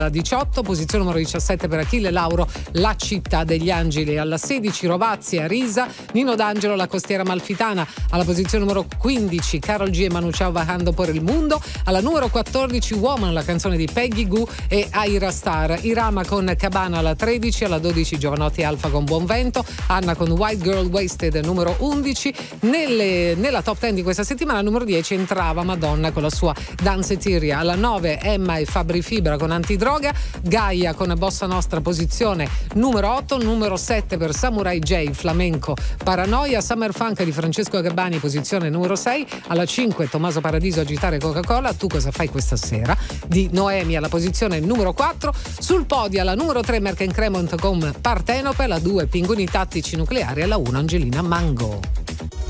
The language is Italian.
18, posizione numero 17 per Achille Lauro, La città degli angeli. Alla 16 Rovazzi, Arisa, Nino D'Angelo, La costiera amalfitana. Alla posizione numero 15 Karol G e Manu Chao, Bajando por il mundo. Alla numero 14 Woman, la canzone di Peggy Goo e Aira Star. Irama con Cabana alla 13, alla 12 Giovanotti Alfa con Buon Vento, Anna con White Girl Wasted numero 11. Nella top 10 di questa settimana numero 10 entrava Madonna con la sua Danceteria. Alla 9 Emma e Fabri Fibra con Antidroga, Gaia con Bossa Nostra posizione numero 8, numero 7 per Samurai J, Flamenco Paranoia, Summer Funk di Francesco Gabbani posizione numero 6, alla 5 Tommaso Paradiso, Agitare Coca-Cola, Tu cosa fai questa sera di Noemi alla posizione numero 4, sul podio alla numero 3 Merck & Cremont con Partenope, alla 2 Pinguini Tattici Nucleari, alla 1 Angelina Mango.